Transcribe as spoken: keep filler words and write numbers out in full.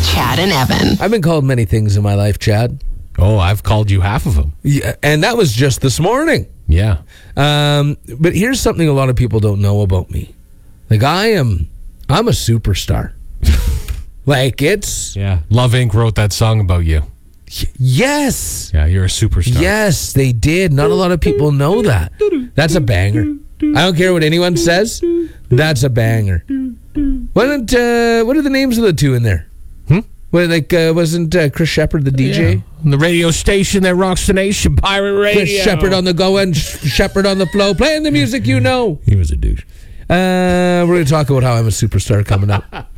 Chad and Evan. I've been called many things in my life, Chad. Oh, I've called you half of them. Yeah, and that was just this morning. Yeah. Um, but here's something a lot of people don't know about me. Like, I am, I'm a superstar. Like, it's... Yeah. Love Incorporated wrote that song about you. Yes. Yeah, you're a superstar. Yes, they did. Not a lot of people know that. That's a banger. I don't care what anyone says. That's a banger. Wasn't, uh, what are the names of the two in there? Hmm? Well, like, uh, wasn't uh, Chris Shepard the D J? Yeah. On the radio station that rocks the nation, Pirate Radio. Chris Shepard on the go and Shepard on the flow, playing the music you know. He was a douche. Uh, we're going to talk about how I'm a superstar coming up.